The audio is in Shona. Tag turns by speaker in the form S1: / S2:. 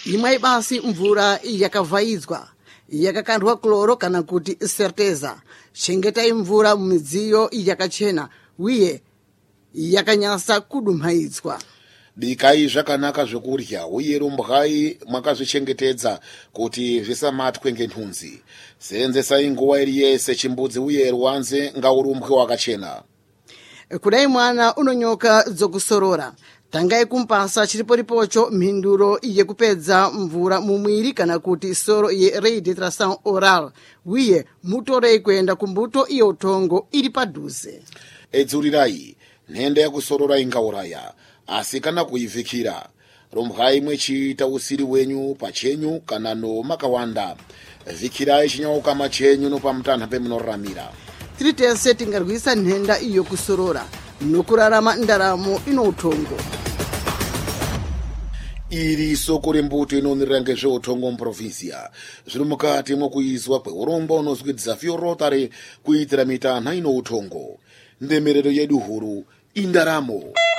S1: imwe basi mvura yakavhaidzwa yakakandwa kloro kana kuti certeza. Chengetai mvura mumidziyo yakachena uye yakanyasa kudumhaidzwa.
S2: Bikai zvakanaka zvekurya uye rumbwai mwakazvichengetedza kuti zvisamatwe ngenhunzi. Seenzesai nguva iri yese chimbudzi uye rwanze ngaurumbwe wakachena.
S1: Kudai mwana unonyoka dzokusorora, tangai kumpasa chiriporipocho mhinduro yekupedza mvura mumwiri kana kuti soro ye rehydratation oral uye mutorei kuenda kumbuto iyo utongo iri padhuze.
S2: Edzurirai nhenda yakusorora ingauraya, asi kana kuivhikira rumbwai mwechiita usiri wenyu pachenyu kana nomakawanda. Vhikirai chinyauka chenyu nopamutanha pemunoraramira.
S1: Tiri tese tingarwisa nhenda iyo kusorora nokurarama ndaramo ino utongo.
S2: Iri soko rembuto inoonera ngezveutongo muprovinsia zviri mukati mwokuizwa kweurongwa unozwidza Rotary kuitira mitanha ino utongo. Ndemerero yedu huru indaramo.